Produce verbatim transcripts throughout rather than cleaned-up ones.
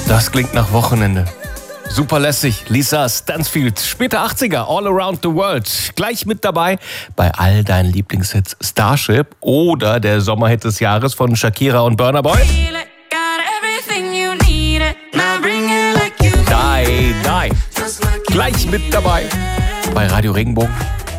Das klingt nach Wochenende. Super lässig, Lisa Stansfield, später achtziger, All Around the World. Gleich mit dabei bei all deinen Lieblingshits Starship oder der Sommerhit des Jahres von Shakira und Burna Boy. Die, die. Gleich mit dabei bei Radio Regenbogen.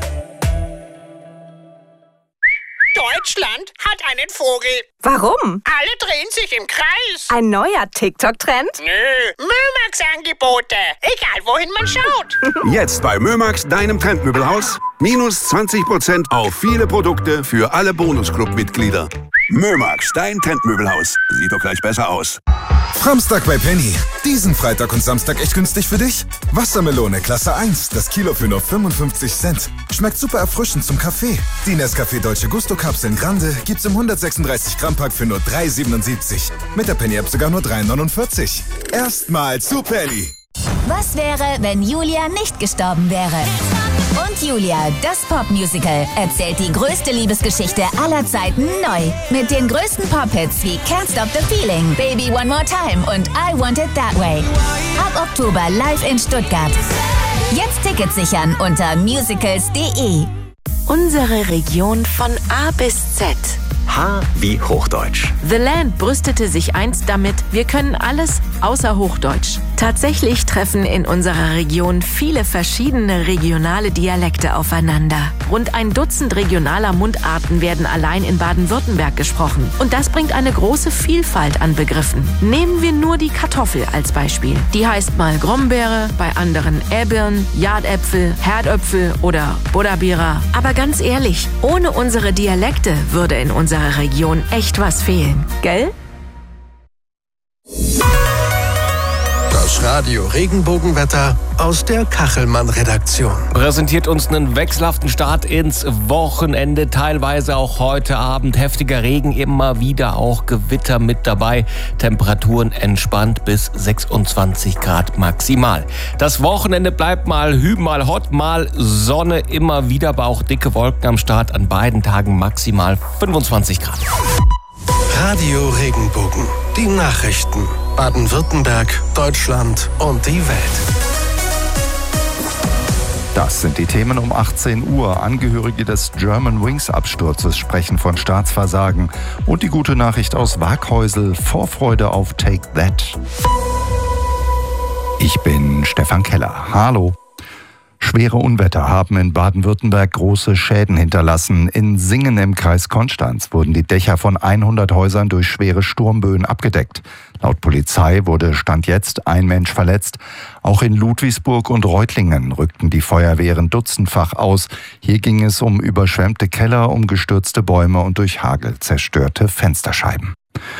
Deutschland hat einen Vogel. Warum? Alle drehen sich im Kreis. Ein neuer TikTok-Trend? Nö, Mömax-Angebote. Egal, wohin man schaut. Jetzt bei Mömax, deinem Trendmöbelhaus. Minus zwanzig Prozent auf viele Produkte für alle Bonusclub-Mitglieder. Mömax, dein Trendmöbelhaus. Sieht doch gleich besser aus. Samstag bei Penny. Diesen Freitag und Samstag echt günstig für dich? Wassermelone Klasse eins, das Kilo für nur fünfundfünfzig Cent. Schmeckt super erfrischend zum Kaffee. Die Nescafé Dolce Gusto Kapseln Grande gibt's im hundertsechsunddreißig Gramm Pack für nur drei siebenundsiebzig. Mit der Penny App sogar nur drei neunundvierzig. Erstmal zu Penny. Was wäre, wenn Julia nicht gestorben wäre? Und Julia, das Popmusical, erzählt die größte Liebesgeschichte aller Zeiten neu. Mit den größten Pop-Hits wie Can't Stop the Feeling, Baby One More Time und I Want It That Way. Ab Oktober live in Stuttgart. Jetzt Tickets sichern unter musicals punkt de. Unsere Region von A bis Z. H wie Hochdeutsch. The Land brüstete sich einst damit, wir können alles außer Hochdeutsch. Tatsächlich treffen in unserer Region viele verschiedene regionale Dialekte aufeinander. Rund ein Dutzend regionaler Mundarten werden allein in Baden-Württemberg gesprochen. Und das bringt eine große Vielfalt an Begriffen. Nehmen wir nur die Kartoffel als Beispiel. Die heißt mal Grombeere, bei anderen Äbirn, Jardäpfel, Herdöpfel oder Buddabira. Aber ganz ehrlich, ohne unsere Dialekte würde in unserer Region echt was fehlen, gell? Das Radio Regenbogenwetter aus der Kachelmann-Redaktion. Präsentiert uns einen wechselhaften Start ins Wochenende. Teilweise auch heute Abend heftiger Regen, immer wieder auch Gewitter mit dabei. Temperaturen entspannt bis sechsundzwanzig Grad maximal. Das Wochenende bleibt mal hü, mal hot, mal Sonne. Immer wieder aber auch dicke Wolken am Start. An beiden Tagen maximal fünfundzwanzig Grad. Radio Regenbogen. Die Nachrichten. Baden-Württemberg, Deutschland und die Welt. Das sind die Themen um achtzehn Uhr. Angehörige des Germanwings-Absturzes sprechen von Staatsversagen. Und die gute Nachricht aus Waaghäusel: Vorfreude auf Take That. Ich bin Stefan Keller. Hallo. Schwere Unwetter haben in Baden-Württemberg große Schäden hinterlassen. In Singen im Kreis Konstanz wurden die Dächer von hundert Häusern durch schwere Sturmböen abgedeckt. Laut Polizei wurde Stand jetzt ein Mensch verletzt. Auch in Ludwigsburg und Reutlingen rückten die Feuerwehren dutzendfach aus. Hier ging es um überschwemmte Keller, um gestürzte Bäume und durch Hagel zerstörte Fensterscheiben.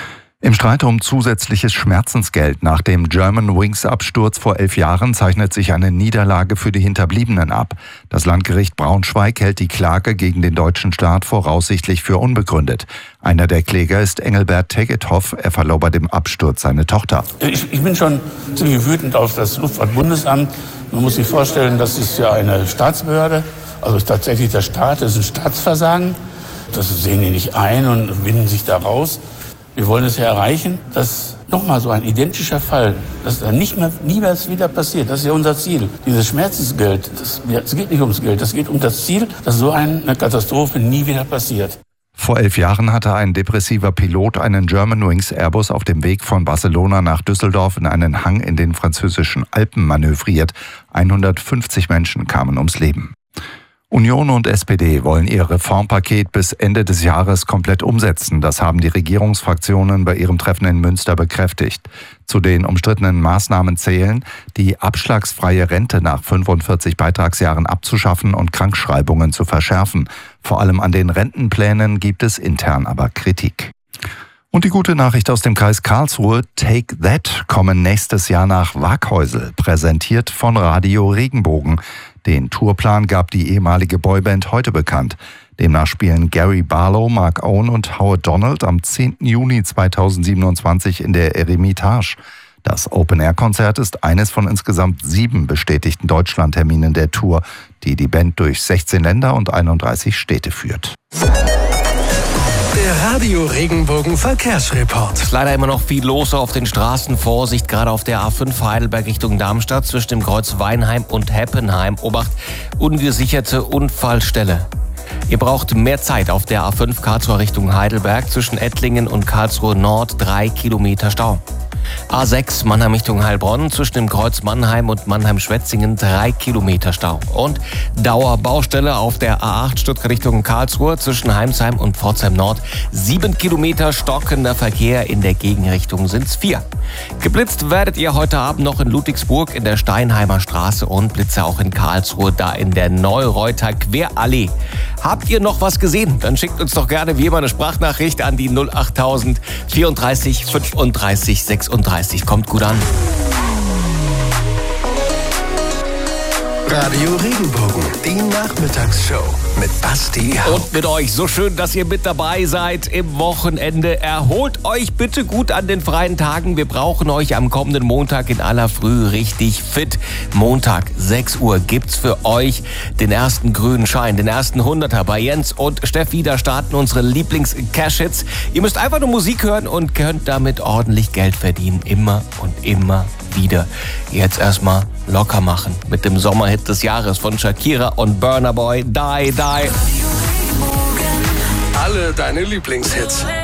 Im Streit um zusätzliches Schmerzensgeld nach dem Germanwings-Absturz vor elf Jahren zeichnet sich eine Niederlage für die Hinterbliebenen ab. Das Landgericht Braunschweig hält die Klage gegen den deutschen Staat voraussichtlich für unbegründet. Einer der Kläger ist Engelbert Tegethoff. Er verlor bei dem Absturz seine Tochter. Ich, ich bin schon ziemlich wütend auf das Luftfahrtbundesamt. Man muss sich vorstellen, das ist ja eine Staatsbehörde. Also tatsächlich der Staat, das ist ein Staatsversagen. Das sehen die nicht ein und winden sich da raus. Wir wollen es ja erreichen, dass nochmal so ein identischer Fall, dass da nicht mehr, nie mehr wieder passiert. Das ist ja unser Ziel. Dieses Schmerzensgeld, das, es geht nicht ums Geld, es geht um das Ziel, dass so eine Katastrophe nie wieder passiert. Vor elf Jahren hatte ein depressiver Pilot einen Germanwings Airbus auf dem Weg von Barcelona nach Düsseldorf in einen Hang in den französischen Alpen manövriert. hundertfünfzig Menschen kamen ums Leben. Union und S P D wollen ihr Reformpaket bis Ende des Jahres komplett umsetzen. Das haben die Regierungsfraktionen bei ihrem Treffen in Münster bekräftigt. Zu den umstrittenen Maßnahmen zählen, die abschlagsfreie Rente nach fünfundvierzig Beitragsjahren abzuschaffen und Krankschreibungen zu verschärfen. Vor allem an den Rentenplänen gibt es intern aber Kritik. Und die gute Nachricht aus dem Kreis Karlsruhe: Take That kommen nächstes Jahr nach Waaghäusel, präsentiert von Radio Regenbogen. Den Tourplan gab die ehemalige Boyband heute bekannt. Demnach spielen Gary Barlow, Mark Owen und Howard Donald am zehnten Juni zweitausendsiebenundzwanzig in der Eremitage. Das Open-Air-Konzert ist eines von insgesamt sieben bestätigten Deutschlandterminen der Tour, die die Band durch sechzehn Länder und einunddreißig Städte führt. Der Radio Regenbogen Verkehrsreport. Es ist leider immer noch viel los auf den Straßen. Vorsicht, gerade auf der A fünf Heidelberg Richtung Darmstadt zwischen dem Kreuz Weinheim und Heppenheim. Obacht, ungesicherte Unfallstelle. Ihr braucht mehr Zeit auf der A fünf Karlsruhe Richtung Heidelberg zwischen Ettlingen und Karlsruhe Nord, drei Kilometer Stau. A sechs Mannheim Richtung Heilbronn zwischen dem Kreuz Mannheim und Mannheim-Schwetzingen, drei Kilometer Stau. Und Dauerbaustelle auf der A acht Stuttgart Richtung Karlsruhe zwischen Heimsheim und Pforzheim Nord, sieben Kilometer stockender Verkehr, in der Gegenrichtung sind's vier. Geblitzt werdet ihr heute Abend noch in Ludwigsburg in der Steinheimer Straße und Blitze auch in Karlsruhe, da in der Neureuter Querallee. Habt ihr noch was gesehen? Dann schickt uns doch gerne wie immer eine Sprachnachricht an die null achttausend vierunddreißig fünfunddreißig sechsunddreißig. Kommt gut an. Radio Regenbogen, die Nachmittagsshow mit Basti Hauck. Und mit euch. So schön, dass ihr mit dabei seid im Wochenende. Erholt euch bitte gut an den freien Tagen. Wir brauchen euch am kommenden Montag in aller Früh richtig fit. Montag, sechs Uhr, gibt's für euch den ersten grünen Schein, den ersten Hunderter bei Jens und Steffi. Da starten unsere Lieblings-Cash-Hits. Ihr müsst einfach nur Musik hören und könnt damit ordentlich Geld verdienen. Immer und immer wieder. Jetzt erstmal locker machen mit dem Sommerhit des Jahres von Shakira und Burna Boy, Die Die. Alle deine Lieblingshits.